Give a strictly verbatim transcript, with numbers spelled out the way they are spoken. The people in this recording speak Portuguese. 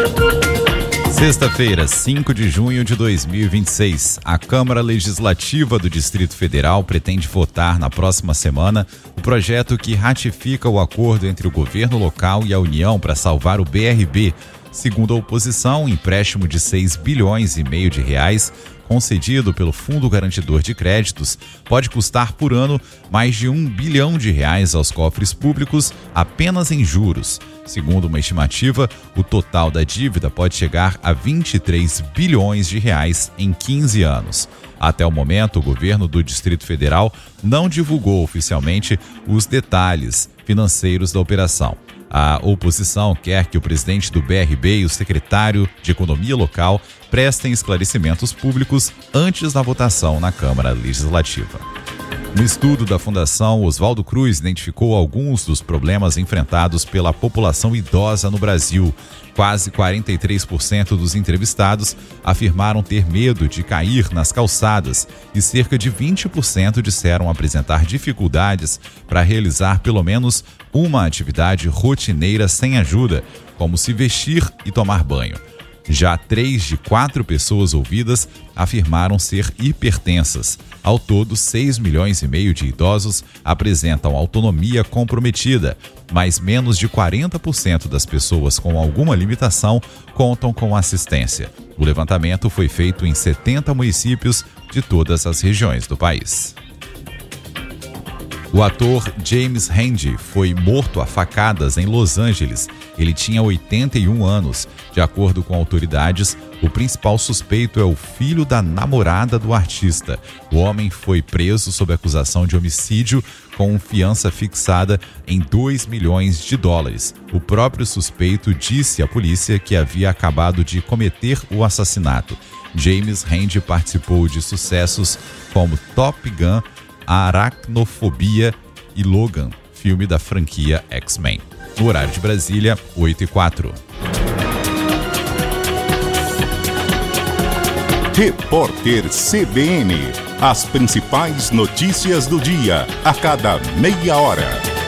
Sexta-feira, cinco de junho de dois mil e vinte e seis, a Câmara Legislativa do Distrito Federal pretende votar na próxima semana o projeto que ratifica o acordo entre o governo local e a União para salvar o B R B. Segundo a oposição, um empréstimo de seis bilhões e meio de reais concedido pelo Fundo Garantidor de Créditos pode custar por ano mais de um bilhão de reais aos cofres públicos apenas em juros. Segundo uma estimativa, o total da dívida pode chegar a vinte e três bilhões de reais em quinze anos. Até o momento, o governo do Distrito Federal não divulgou oficialmente os detalhes financeiros da operação. A oposição quer que o presidente do B R B e o secretário de Economia Local prestem esclarecimentos públicos antes da votação na Câmara Legislativa. Um estudo da Fundação Oswaldo Cruz identificou alguns dos problemas enfrentados pela população idosa no Brasil. Quase quarenta e três por cento dos entrevistados afirmaram ter medo de cair nas calçadas e cerca de vinte por cento disseram apresentar dificuldades para realizar pelo menos uma atividade rotineira sem ajuda, como se vestir e tomar banho. Já três de quatro pessoas ouvidas afirmaram ser hipertensas. Ao todo, seis milhões e meio de idosos apresentam autonomia comprometida, mas menos de quarenta por cento das pessoas com alguma limitação contam com assistência. O levantamento foi feito em setenta municípios de todas as regiões do país. O ator James Randi foi morto a facadas em Los Angeles. Ele tinha oitenta e um anos. De acordo com autoridades, o principal suspeito é o filho da namorada do artista. O homem foi preso sob acusação de homicídio com fiança fixada em dois milhões de dólares. O próprio suspeito disse à polícia que havia acabado de cometer o assassinato. James Randi participou de sucessos como Top Gun, Aracnofobia e Logan, filme da franquia X-Men. No horário de Brasília, oito e quatro. Repórter C B N. As principais notícias do dia, a cada meia hora.